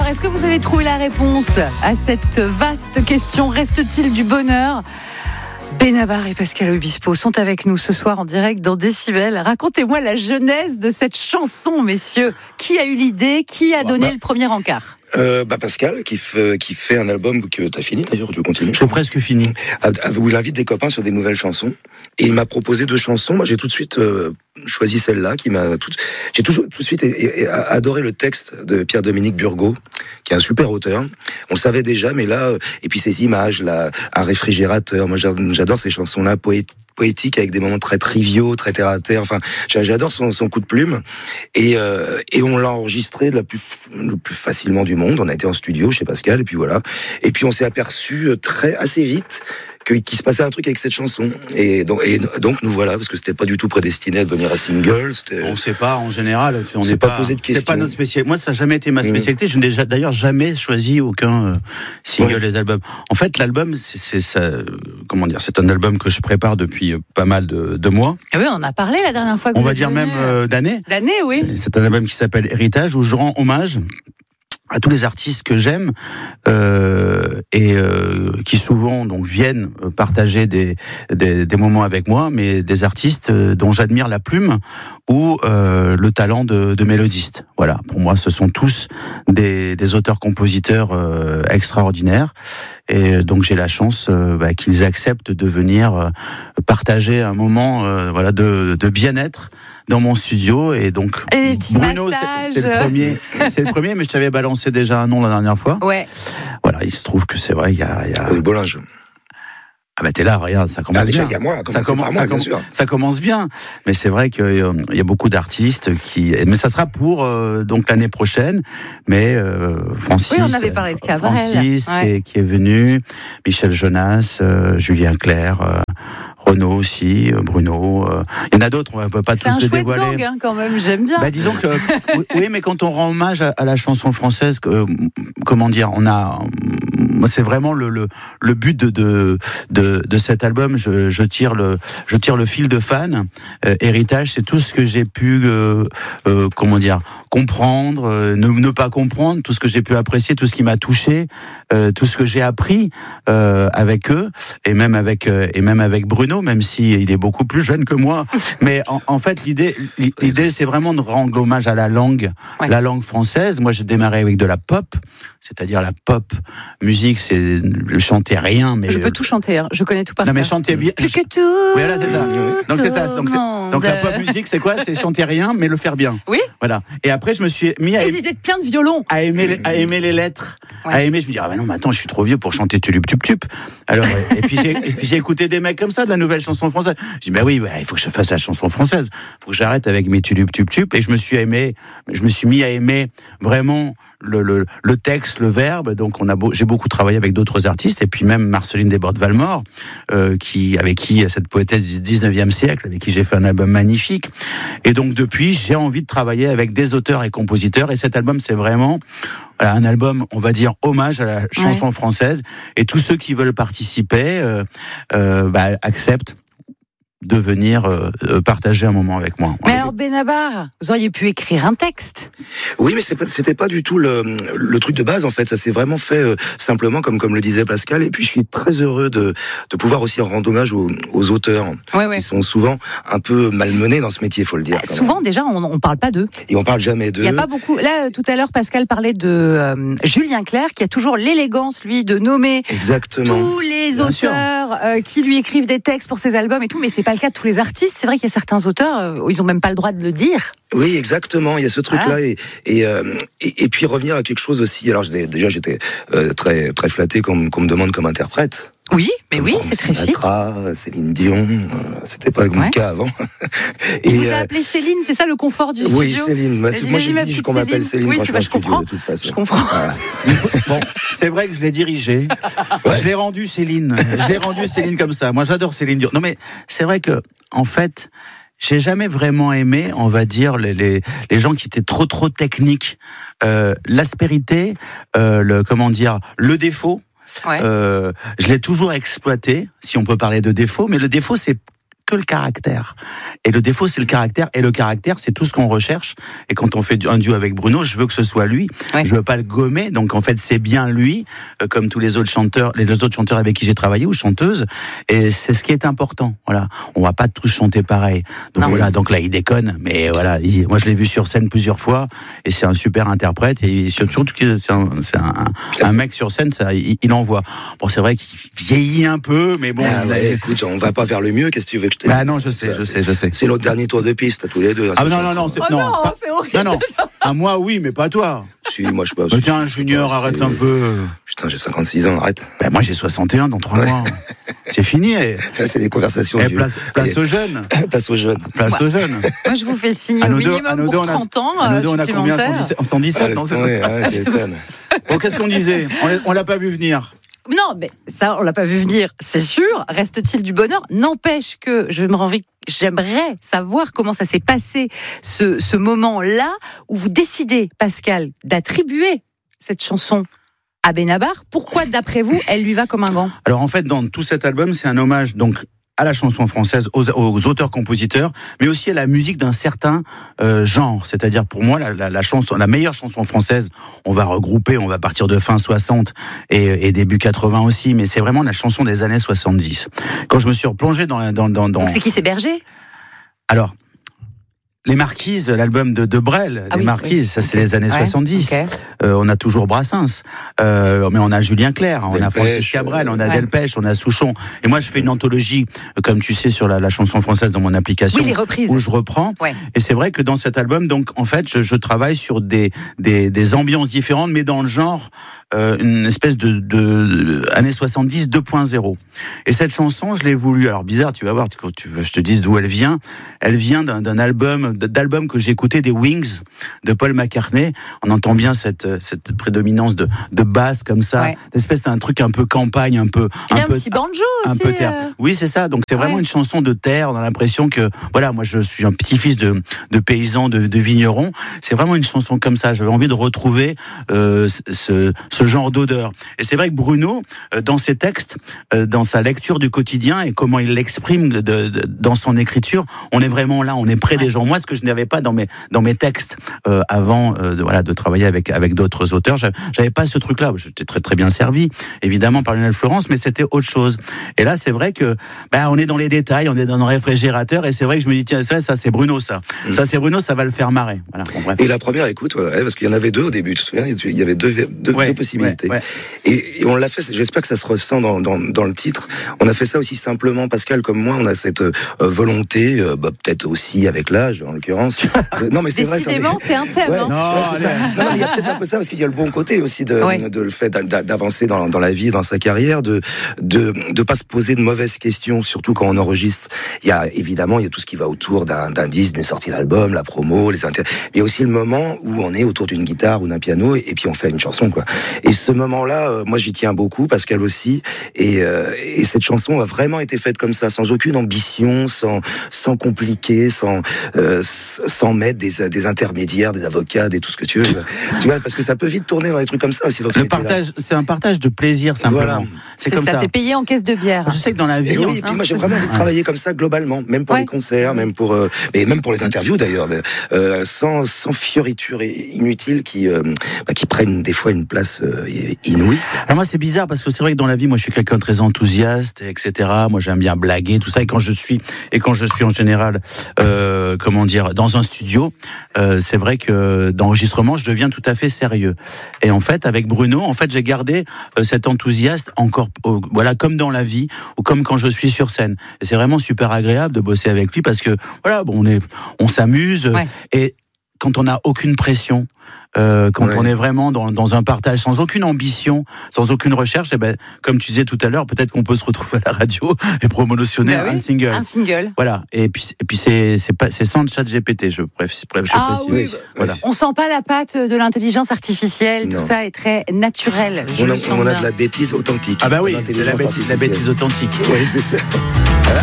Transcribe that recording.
Alors, est-ce que vous avez trouvé la réponse à cette vaste question? Reste-t-il du bonheur? Benabar et Pascal Obispo sont avec nous ce soir en direct dans Décibel. Racontez-moi la genèse de cette chanson, messieurs. Qui a eu l'idée? Qui a donné le premier encart? Pascal qui fait un album que t'as fini d'ailleurs, tu continues. J'ai presque fini. Où il invite des copains sur des nouvelles chansons et il m'a proposé 2 chansons. Moi j'ai tout de suite choisi celle-là j'ai toujours tout de suite adoré le texte de Pierre-Dominique Burgot qui est un super auteur. On le savait déjà, mais là et puis ces images là, un réfrigérateur. Moi j'adore ces chansons-là poétiques avec des moments très triviaux, très terre à terre. Enfin, j'adore son coup de plume et on l'a enregistré le plus facilement du monde. On a été en studio chez Pascal et puis voilà. Et puis on s'est aperçu assez vite qu'il se passait un truc avec cette chanson. Et donc nous voilà, parce que c'était pas du tout prédestiné à devenir un single. On sait pas, en général. On s'est pas posé de questions. C'est pas notre spécialité. Moi, ça n'a jamais été ma spécialité. Je n'ai d'ailleurs jamais choisi aucun single des albums. En fait, l'album, c'est un album que je prépare depuis pas mal de mois. Ah oui, on en a parlé la dernière fois. On va dire même d'années. D'années, oui. C'est un album qui s'appelle Héritage, où je rends hommage à tous les artistes que j'aime et qui souvent donc viennent partager des moments avec moi, mais des artistes dont j'admire la plume ou le talent de mélodiste. Voilà, pour moi, ce sont tous des auteurs-compositeurs extraordinaires. Et donc j'ai la chance qu'ils acceptent de venir partager un moment de bien-être dans mon studio. Et donc Bruno, c'est le premier, mais je t'avais balancé déjà un nom la dernière fois. Ouais. Voilà, il se trouve que c'est vrai, il y a le Bollinge. Ah bah t'es là, regarde, ça commence bien. Ça commence bien. Mais c'est vrai qu'il y a beaucoup d'artistes mais ça sera pour donc l'année prochaine. Mais Francis, oui, on avait parlé de Cabrel. Francis qui est venu, Michel Jonas, Julien Clerc. Renaud aussi, Bruno. Il y en a d'autres, on ne peut pas tous les dévoiler. C'est un chouette gang, quand même, j'aime bien. Disons que, oui, mais quand on rend hommage à la chanson française, comment dire, c'est vraiment le but de cet album. Je tire le fil de fan. Héritage, c'est tout ce que j'ai pu, comprendre, ne pas comprendre, tout ce que j'ai pu apprécier, tout ce qui m'a touché, tout ce que j'ai appris avec eux, et même avec Bruno, même s'il est beaucoup plus jeune que moi. Mais en fait, l'idée, c'est vraiment de rendre hommage à la langue française. Moi, j'ai démarré avec de la pop, c'est-à-dire la pop musique, c'est chanter rien. Mais je peux tout chanter, hein. Je connais tout par cœur. Non, mais chanter bien. Plus que tout. Oui, voilà, c'est ça. Donc c'est ça. Donc la pop musique, c'est quoi? C'est chanter rien, mais le faire bien. Oui. Voilà. Et après, je me suis mis à plein de violons. À aimer les lettres. Ouais. À aimer, je me dis, ah ben non, mais attends, je suis trop vieux pour chanter Tulup Tup Tup. Alors, et puis j'ai écouté des mecs comme ça, de la nouvelle chanson française. Je dis, oui, il faut que je fasse la chanson française. Il faut que j'arrête avec mes Tulup Tup Tup. Et je me suis mis à aimer vraiment le texte, le verbe. Donc j'ai beaucoup travaillé avec d'autres artistes, et puis même Marceline Desbordes-Valmore, avec qui cette poétesse du 19e siècle, avec qui j'ai fait un album magnifique. Et donc depuis, j'ai envie de travailler avec des auteurs et compositeurs, et cet album, c'est vraiment un album, on va dire, hommage à la chanson française, et tous ceux qui veulent participer acceptent de venir partager un moment avec moi. Mais alors Benabar, vous auriez pu écrire un texte. Oui, mais c'était pas du tout le truc de base en fait. Ça s'est vraiment fait simplement comme le disait Pascal. Et puis je suis très heureux de pouvoir aussi rendre hommage aux auteurs qui sont souvent un peu malmenés dans ce métier, faut le dire. Souvent déjà, on parle pas d'eux. Et on parle jamais d'eux. Il y a pas beaucoup. Là, tout à l'heure, Pascal parlait de Julien Clerc, qui a toujours l'élégance, lui, de nommer tous les auteurs qui lui écrivent des textes pour ses albums et tout. Mais c'est pas le cas de tous les artistes. C'est vrai qu'il y a certains auteurs où ils ont même pas le droit de le dire. Oui, exactement. Il y a ce truc-là et puis revenir à quelque chose aussi. Alors j'étais très très flatté qu'on me demande comme interprète. Oui, mais oui, c'est très chic. Céline Dion, c'était pas le cas avant. Et vous a appelé Céline, c'est ça le confort du studio? Oui, Céline. Moi, j'exige qu'on m'appelle Céline quand je suis en studio, de toute façon. Je comprends. Voilà. Bon, c'est vrai que je l'ai dirigé. Je l'ai rendu Céline. Comme ça. Moi, j'adore Céline Dion. Non, mais c'est vrai que, en fait, j'ai jamais vraiment aimé, on va dire, les gens qui étaient trop techniques. L'aspérité, le défaut. Je l'ai toujours exploité, si on peut parler de défaut, mais le défaut, c'est que le caractère. Et le défaut, c'est le caractère. Et le caractère, c'est tout ce qu'on recherche. Et quand on fait un duo avec Bruno, je veux que ce soit lui. Ouais. Je veux pas le gommer. Donc, en fait, c'est bien lui, comme tous les autres chanteurs avec qui j'ai travaillé, ou chanteuses. Et c'est ce qui est important. Voilà. On va pas tous chanter pareil. Donc, non. Voilà. Donc là, il déconne. Mais voilà. Moi, je l'ai vu sur scène plusieurs fois. Et c'est un super interprète. Et surtout que c'est un mec sur scène, ça, il envoie. Bon, c'est vrai qu'il vieillit un peu, mais bon. Ouais, écoute, on va pas vers le mieux. Qu'est-ce que tu veux que je te dise? Non, je sais. C'est notre dernier tour de piste, tous les deux. Ah non, c'est horrible. Non. À moi, oui, mais pas à toi. Si, moi, je peux. Tiens, Junior, arrête un peu. Putain, j'ai 56 ans, arrête. Moi, j'ai 61 dans 3 mois. C'est fini. C'est les conversations. Place aux jeunes. Place aux jeunes. Place aux jeunes. Moi, je vous fais signer au minimum pour 30 ans. On a combien? 117 non, bon, qu'est-ce qu'on disait? On l'a pas vu venir. Non, mais ça, on l'a pas vu venir, c'est sûr. Reste-t-il du bonheur? N'empêche que j'aimerais savoir comment ça s'est passé, ce moment-là, où vous décidez, Pascal, d'attribuer cette chanson à Benabar. Pourquoi, d'après vous, elle lui va comme un gant? Alors, en fait, dans tout cet album, c'est un hommage, donc, à la chanson française, aux auteurs-compositeurs, mais aussi à la musique d'un certain genre. C'est-à-dire, pour moi, la meilleure chanson française, on va partir de fin 60 et début 80 aussi, mais c'est vraiment la chanson des années 70. Quand je me suis replongé dans... Donc c'est qui, c'est Berger? Alors... Les Marquises, l'album de Brel, Les Marquises, ça c'est les années 70. Okay. On a toujours Brassens, mais on a Julien Clerc, on a Francis Cabrel, on a Delpech, on a Souchon. Et moi je fais une anthologie, comme tu sais, sur la chanson française dans mon application, les reprises, où je reprends. Ouais. Et c'est vrai que dans cet album, donc en fait, je travaille sur des ambiances différentes, mais dans le genre une espèce de années 70 2.0. Et cette chanson, je l'ai voulu. Alors bizarre, tu vas voir, je te dise d'où elle vient. Elle vient d'un album que j'ai écouté, des Wings de Paul McCartney. On entend bien cette prédominance de basse comme ça, d'espèce d'un truc un peu campagne, un petit banjo aussi. Un peu terre. Oui, c'est ça. Donc c'est vraiment une chanson de terre. On a l'impression que voilà, moi je suis un petit-fils de paysan, de vigneron. C'est vraiment une chanson comme ça. J'avais envie de retrouver ce genre d'odeur. Et c'est vrai que Bruno, dans ses textes, dans sa lecture du quotidien et comment il l'exprime dans son écriture, on est vraiment là, on est près des gens. Moi, ce que je n'avais pas dans mes textes avant de travailler avec d'autres auteurs, j'avais pas ce truc-là. J'étais très très bien servi, évidemment, par Lionel Florence, mais c'était autre chose. Et là, c'est vrai que on est dans les détails, on est dans nos réfrigérateurs, et c'est vrai que je me dis tiens, ça c'est Bruno, ça c'est Bruno, ça va le faire marrer. Voilà. Bon, bref. Et la première écoute, parce qu'il y en avait deux au début, tu te souviens, il y avait deux possibilités. Ouais. Et on l'a fait, j'espère que ça se ressent dans le titre. On a fait ça aussi simplement, Pascal, comme moi, on a cette volonté, peut-être aussi avec l'âge, en l'occurrence. Non, mais c'est vrai. Décidément, c'est un thème. C'est ça. Non, il y a peut-être un peu ça, parce qu'il y a le bon côté aussi de le fait d'avancer dans la vie, dans sa carrière, de pas se poser de mauvaises questions, surtout quand on enregistre. Il y a tout ce qui va autour d'un disque, d'une sortie d'album, la promo, les mais il y a aussi le moment où on est autour d'une guitare ou d'un piano, et puis on fait une chanson, quoi. Et ce moment-là, moi j'y tiens beaucoup, Pascal aussi, et cette chanson a vraiment été faite comme ça, sans aucune ambition, sans compliquer, sans mettre des intermédiaires, des avocats, tout ce que tu veux. Tu vois, parce que ça peut vite tourner dans des trucs comme ça aussi. C'est un partage de plaisir simplement. Voilà. C'est comme ça. C'est payé en caisse de bière. Je sais que dans la vie. Et puis moi j'ai vraiment envie de travailler comme ça globalement, même pour les concerts, même pour les interviews d'ailleurs, sans fioritures inutiles qui prennent des fois une place inouïe. Alors moi c'est bizarre parce que c'est vrai que dans la vie, moi je suis quelqu'un de très enthousiaste, etc. Moi j'aime bien blaguer, tout ça. Et quand je suis en général, dans un studio, c'est vrai que d'enregistrement, je deviens tout à fait sérieux. Et en fait, avec Bruno, j'ai gardé cet enthousiasme encore, comme dans la vie ou comme quand je suis sur scène. Et c'est vraiment super agréable de bosser avec lui parce que on s'amuse et quand on n'a aucune pression. On est vraiment dans un partage sans aucune ambition, sans aucune recherche, comme tu disais tout à l'heure, peut-être qu'on peut se retrouver à la radio et promotionner un single. Un single. Voilà. Et puis c'est sans ChatGPT, je précise. Oui. Voilà. On sent pas la patte de l'intelligence artificielle, tout ça est très naturel. On a de la bêtise authentique. Ah bah oui, c'est la bêtise authentique. Oui, c'est ça. Voilà.